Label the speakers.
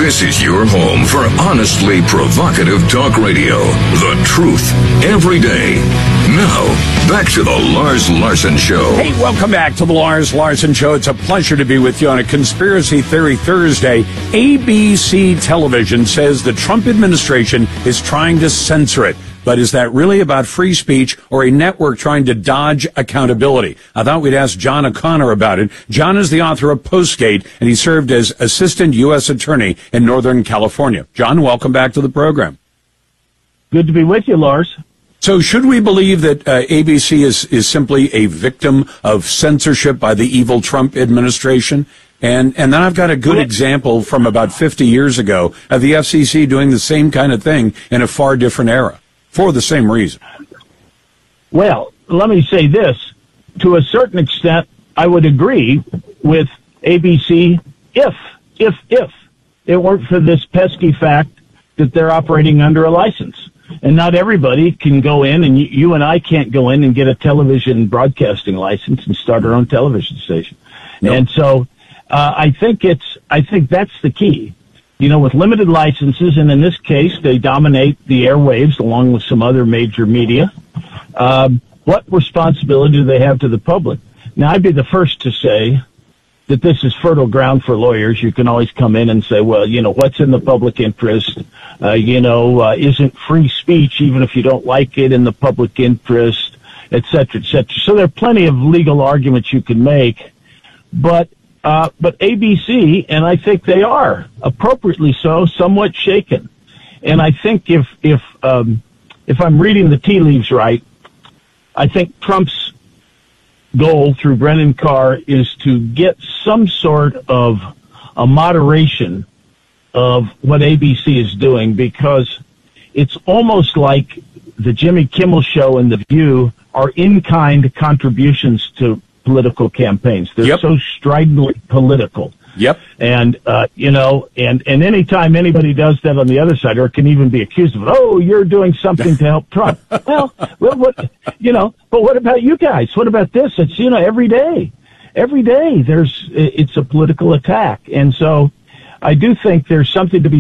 Speaker 1: This is your home for honestly provocative talk radio. The truth every day. Now, back to the Lars Larson Show.
Speaker 2: Hey, welcome back to the Lars Larson Show. It's a pleasure to be with you on a Conspiracy Theory Thursday. ABC Television says the Trump administration is trying to censor it. But is that really about free speech or a network trying to dodge accountability? I thought we'd ask John O'Connor about it. John is the author of Postgate, and he served as assistant U.S. attorney in Northern California. John, welcome back to the program.
Speaker 3: Good to be with you, Lars.
Speaker 2: So should we believe that ABC is simply a victim of censorship by the evil Trump administration? And then I've got a good example from about 50 years ago of the FCC doing the same kind of thing in a far different era for the same reason.
Speaker 3: Well, let me say this. To a certain extent, I would agree with ABC if it weren't for this pesky fact that they're operating under a license. And not everybody can go in, and you and I can't go in and get a television broadcasting license and start our own television station. Nope. And so I think that's the key. You know, with limited licenses, and in this case, they dominate the airwaves along with some other major media. What responsibility do they have to the public? Now, I'd be the first to say that this is fertile ground for lawyers. You can always come in and say, well, you know, what's in the public interest? Isn't free speech, even if you don't like it, in the public interest, et cetera, et cetera. So there are plenty of legal arguments you can make, but ABC, and I think they are appropriately so, somewhat shaken. And I think if I'm reading the tea leaves right, I think Trump's goal through Brennan Carr is to get some sort of a moderation of what ABC is doing, because it's almost like the Jimmy Kimmel Show and The View are in-kind contributions to political campaigns. They're so stridently political.
Speaker 2: Yep.
Speaker 3: And, and anytime anybody does that on the other side, or can even be accused of, oh, you're doing something to help Trump. well, but what about you guys? What about this? It's, every day it's a political attack. And so I do think there's something to be